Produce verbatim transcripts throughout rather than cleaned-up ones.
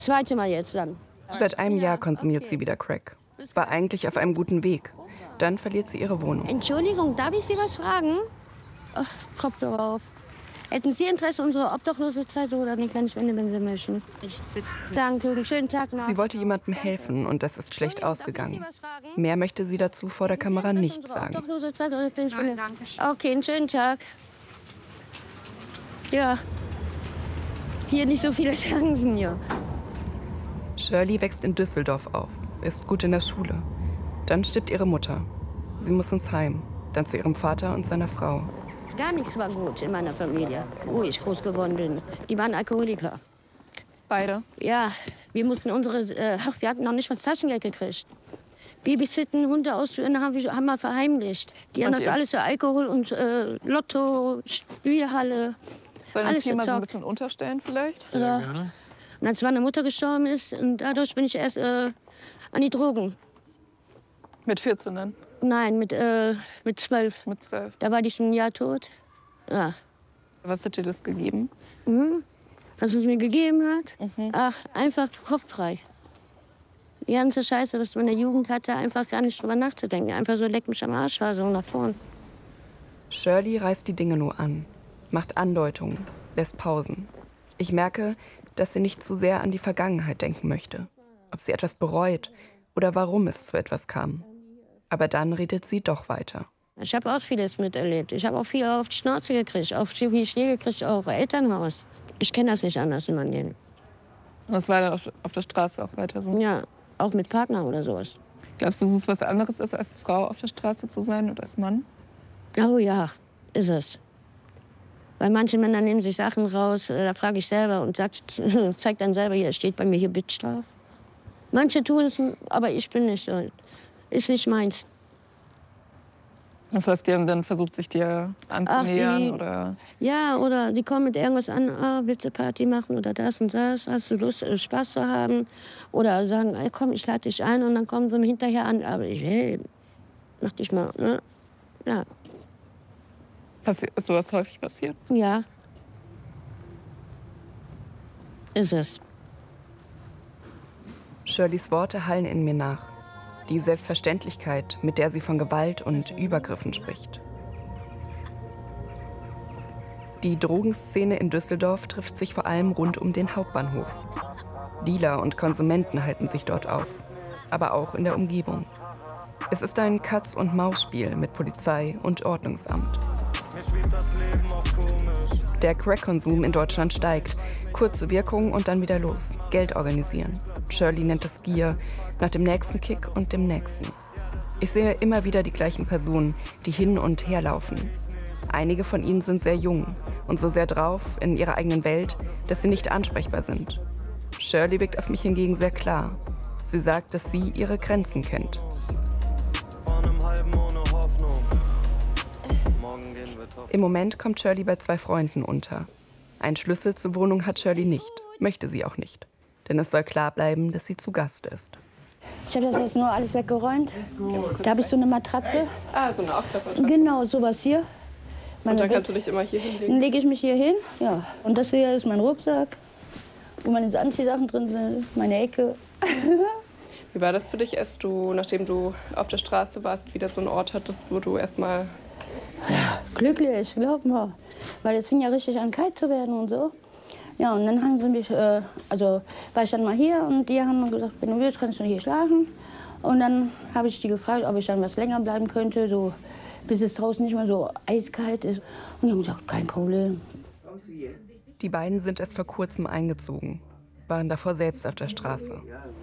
Zweite Mal jetzt dann. Seit einem Jahr konsumiert sie wieder Crack. War eigentlich auf einem guten Weg. Dann verliert sie ihre Wohnung. Entschuldigung, darf ich Sie was fragen? Ach, Kopfhörer auf. Hätten Sie Interesse, unsere obdachlose Zeit oder eine kleine Spende, wenn Sie möchten? Danke, einen schönen Tag noch. Sie wollte jemandem helfen und das ist schlecht ausgegangen. Mehr möchte sie dazu vor der Kamera nicht sagen. Obdachlose Zeit oder eine kleine Spende? Okay, einen schönen Tag. Ja. Hier nicht so viele Chancen, ja. Shirley wächst in Düsseldorf auf, ist gut in der Schule. Dann stirbt ihre Mutter. Sie muss ins Heim, dann zu ihrem Vater und seiner Frau. Gar nichts war gut in meiner Familie, wo ich groß geworden bin. Die waren Alkoholiker. Beide? Ja, wir mussten unsere, äh, ach, wir hatten noch nicht mal das Taschengeld gekriegt. Babysitten, Hunde ausführen, haben wir, haben wir verheimlicht. Die haben das alles für Alkohol und äh, Lotto, Spielhalle. Sollen wir hier mal so ein bisschen unterstellen vielleicht? Sehr ja. gerne. Und als meine Mutter gestorben ist, und dadurch bin ich erst äh, an die Drogen. Mit vierzehn dann? Nein, mit, äh, mit zwölf. Mit zwölf. Da war die schon ein Jahr tot. Ja. Was hat dir das gegeben? Mhm. Was es mir gegeben hat? Mhm. Ach, einfach kopffrei. Die ganze Scheiße, was man in der Jugend hatte, einfach gar nicht drüber nachzudenken. Einfach so leck mich am Arsch, war so nach vorn. Shirley reißt die Dinge nur an, macht Andeutungen, lässt Pausen. Ich merke, dass sie nicht zu sehr an die Vergangenheit denken möchte. Ob sie etwas bereut oder warum es zu etwas kam. Aber dann redet sie doch weiter. Ich habe auch vieles miterlebt. Ich habe auch viel auf die Schnauze gekriegt, auf viel Schnee gekriegt, auf Elternhaus. Ich kenne das nicht anders in meinem Leben. Und das war dann auf, auf der Straße auch weiter so? Ja, auch mit Partner oder sowas. Glaubst du, dass es was anderes ist, als Frau auf der Straße zu sein oder als Mann? Oh ja, ist es. Weil manche Männer nehmen sich Sachen raus, da frage ich selber und sagt, zeigt dann selber, hier steht bei mir hier Bitch drauf. Manche tun es, aber ich bin nicht so. Ist nicht meins. Das heißt, die haben dann versucht, sich dir anzunähern? Ach, die, oder? Ja, oder die kommen mit irgendwas an, ah, willst du Party machen oder das und das, hast du Lust, Spaß zu haben? Oder sagen, ey, komm, ich lade dich ein und dann kommen sie mir hinterher an, aber ich, hey, mach dich mal, ne? Ja. Passi- ist sowas häufig passiert? Ja. Ist es. Shirleys Worte hallen in mir nach. Die Selbstverständlichkeit, mit der sie von Gewalt und Übergriffen spricht. Die Drogenszene in Düsseldorf trifft sich vor allem rund um den Hauptbahnhof. Dealer und Konsumenten halten sich dort auf, aber auch in der Umgebung. Es ist ein Katz-und-Maus-Spiel mit Polizei und Ordnungsamt. Der Crack-Konsum in Deutschland steigt. Kurze Wirkung und dann wieder los. Geld organisieren. Shirley nennt es Gier, nach dem nächsten Kick und dem nächsten. Ich sehe immer wieder die gleichen Personen, die hin und her laufen. Einige von ihnen sind sehr jung und so sehr drauf in ihrer eigenen Welt, dass sie nicht ansprechbar sind. Shirley wirkt auf mich hingegen sehr klar. Sie sagt, dass sie ihre Grenzen kennt. Im Moment kommt Shirley bei zwei Freunden unter. Einen Schlüssel zur Wohnung hat Shirley nicht, möchte sie auch nicht. Denn es soll klar bleiben, dass sie zu Gast ist. Ich habe das jetzt nur alles weggeräumt. Da habe ich so eine Matratze. Ah, so eine Aufklappmatratze. Genau, sowas hier. Und dann kannst du dich immer hier hinlegen? Dann lege ich mich hier hin, ja. Und das hier ist mein Rucksack, wo meine Anziehsachen drin sind, meine Ecke. Wie war das für dich, als du, nachdem du auf der Straße warst, wieder so einen Ort hattest, wo du erst mal... Ja, glücklich, glaub mal. Weil es fing ja richtig an, kalt zu werden und so. Ja, und dann haben sie mich, äh, also war ich dann mal hier und die haben mir gesagt, wenn du willst, kannst du hier schlafen. Und dann habe ich die gefragt, ob ich dann was länger bleiben könnte, so, bis es draußen nicht mehr so eiskalt ist. Und die haben gesagt, kein Problem. Die beiden sind erst vor kurzem eingezogen, waren davor selbst auf der Straße.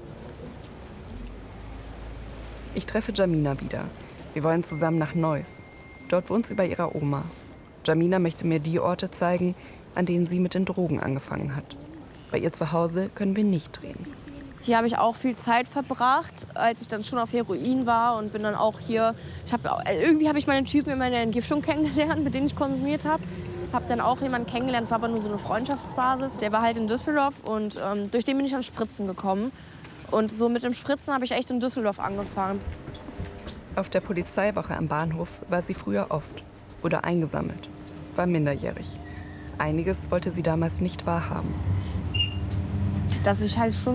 Ich treffe Jamina wieder. Wir wollen zusammen nach Neuss. Dort wohnt sie bei ihrer Oma. Jamina möchte mir die Orte zeigen, an denen sie mit den Drogen angefangen hat. Bei ihr zu Hause können wir nicht drehen. Hier habe ich auch viel Zeit verbracht, als ich dann schon auf Heroin war und bin dann auch hier. Ich hab, irgendwie habe ich meine Typen in meiner Entgiftung kennengelernt, mit denen ich konsumiert habe. Habe dann auch jemanden kennengelernt, das war aber nur so eine Freundschaftsbasis. Der war halt in Düsseldorf und ähm, durch den bin ich an Spritzen gekommen. Und so mit dem Spritzen habe ich echt in Düsseldorf angefangen. Auf der Polizeiwache am Bahnhof war sie früher oft, wurde eingesammelt, war minderjährig. Einiges wollte sie damals nicht wahrhaben. Dass ich halt schon